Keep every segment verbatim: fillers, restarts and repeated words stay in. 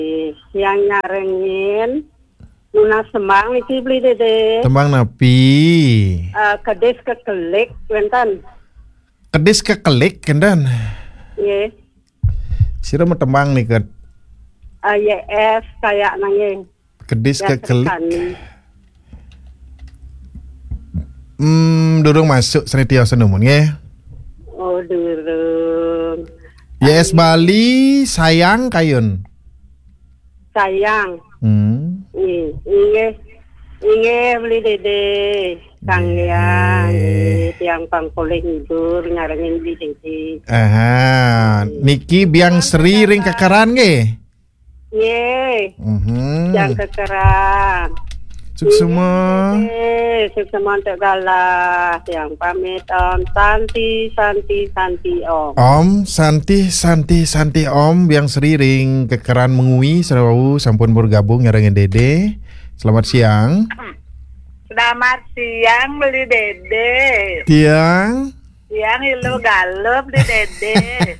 Yang nyarengin Nuna semang niki beli dede. Tembang napi. Uh, kedes kekelik wenten. Kedes kekelik kendan. Nggih. Sira mau tembang nih ket. Uh, Y S kayak nanging. Kedes kekelik. Hmm, durung masuk senitio senumun nggih. Oh, durung. Y S Bali sayang kayun. Sayang. Hmm. Nggih, nggih. Nggih beli dede. Kang yang tiang pangkoleng hidur nyarengin beli dede. Aha, niki biang Sri ring kekeran nggih. Nggih. Mhm. Yang kekeran. Suksema. Eh, suksema untuk galah yang pamit om Santi Santi Santi om. Om Santi Santi Santi Om biang Sri ring kekeran mengui serawau sampun bergabung nyarengin dede. Selamat siang. Selamat siang beli dede. Tiang. Tiang ilu galup beli dede.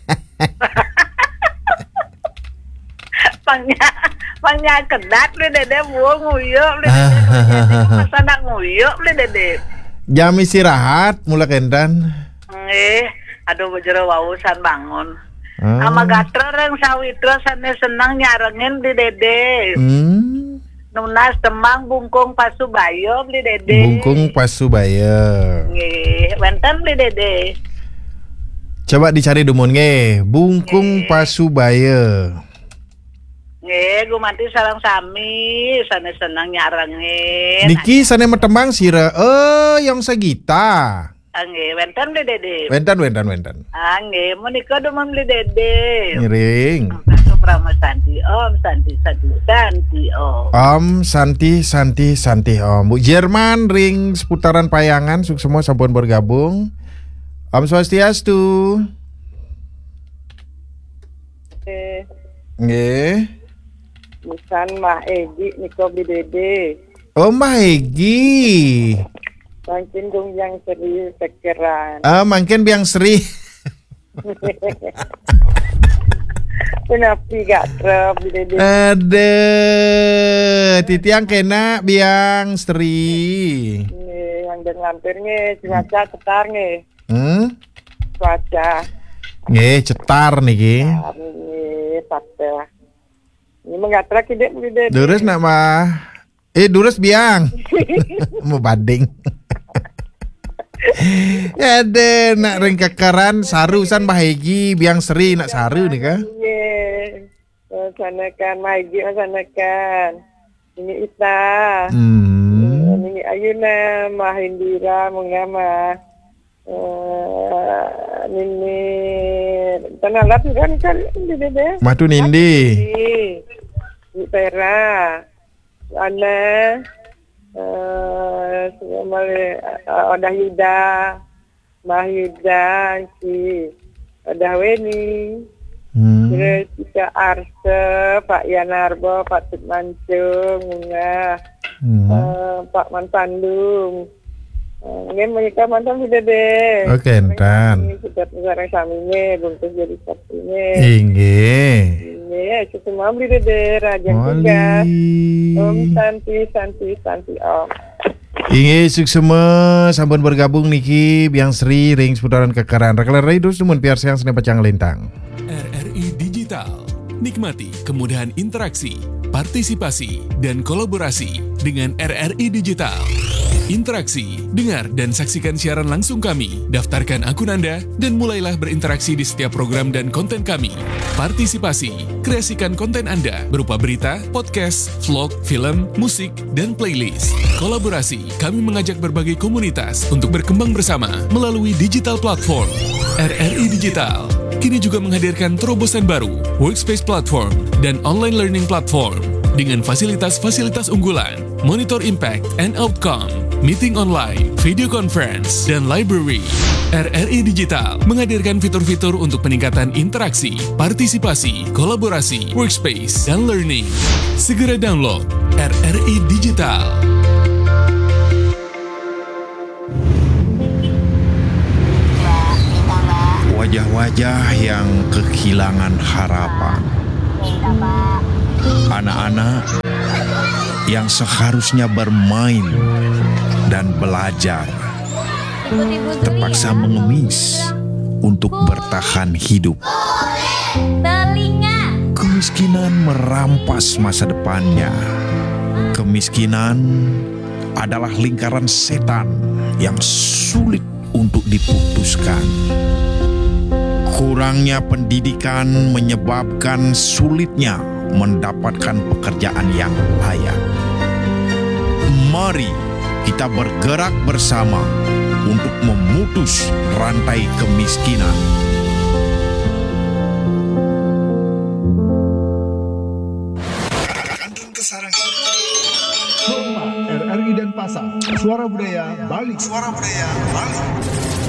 Pangnya pangnya kedat beli dede buah nguyuk beli dede. Masa nak nguyuk beli dede. Jam istirahat mulai kendan. Eh, aduh bejero wausan bangun. Ah. Ama gatro reng sawitro sane senang nyarengin beli dede. Hmm. Nunas temang bungkung Pasubaya beli dede. Bungkung Pasubaya. Nggih, wenten beli dede. Coba dicari dumun nge. Bungkung Pasubaya. Nggih, gumanti sareng sami, sane senang nyarengin. Niki sane metembang sira. Eh, yang sagita. Nggih, wenten beli dede. Wentan wentan wentan. Ah, nggih, menika demen beli dede. Miring. Prama Santi Om, Santi Santi Santi Om. Om Santi Santi Santi Om. Bu Jerman ring seputaran Payangan suk semua sampun bergabung. Om Swastiastu. Eh, Nggih. bukan Mah Egi niko bidede. Oh Mbak Egi. Mungkin dong yang serius sekeran. Ah, mungkin biang Sri. Kenapa gak terap bidede? Ada titiang kena biang Sri. Nih, yang dan lampirnya cuaca cetar nih. Hmm? Cuaca. Nggih, cetar niki. Ini patah. Ini mengatrak ide bidede. Durus nak mah. Eh, durus biang. Mau banding. Ya ada nak ring kekeran saru san bahagi biang Sri nak saru nih kah? Iya, sanakan Maigi, sanakan ini Ita, Hmm. ini Ayuna, Mahindira, Mengama, ini tanah lapi kan kan di dede. Matu Nindi. Di Pera, Ana. Uh, Odah Yuda, Mahyuda, si Odah Weni, Hmm. terus kita Arse, Pak Yanarbo, Pak Tutmancung, Bunga, Hmm. uh, Pak Manpandung, ingin mereka mantan sudah deh. Oke, entan. Sudah sekarang saminya, bungkus jadi sapinya. Inggih. Ini cukup mau beli deh, Raja juga. Om Santi, Santi, Santi Om. Inggih suksema sampun bergabung niki biang Sri ring seputaran kekeran. Rekalan radio sumun piar siang sene pecang lintang. R R I Digital. Nikmati kemudahan interaksi, partisipasi, dan kolaborasi dengan R R I Digital. Interaksi, dengar dan saksikan siaran langsung kami, daftarkan akun Anda, dan mulailah berinteraksi di setiap program dan konten kami. Partisipasi, kreasikan konten Anda berupa berita, podcast, vlog, film, musik, dan playlist. Kolaborasi, kami mengajak berbagai komunitas untuk berkembang bersama melalui digital platform. R R I Digital kini juga menghadirkan terobosan baru, workspace platform, dan online learning platform dengan fasilitas-fasilitas unggulan, monitor impact and outcome, meeting online, video conference, dan library. R R I Digital menghadirkan fitur-fitur untuk peningkatan interaksi, partisipasi, kolaborasi, workspace, dan learning. Segera download R R I Digital. Wajah-wajah yang kehilangan harapan. Anak-anak yang seharusnya bermain dan belajar terpaksa mengemis untuk bertahan hidup. Telinga. Kemiskinan merampas masa depannya. Kemiskinan adalah lingkaran setan yang sulit untuk diputuskan. Kurangnya pendidikan menyebabkan sulitnya mendapatkan pekerjaan yang layak. Mari kita bergerak bersama untuk memutus rantai kemiskinan. R R I Denpasar, Suara Budaya Bali. Suara Budaya Bali.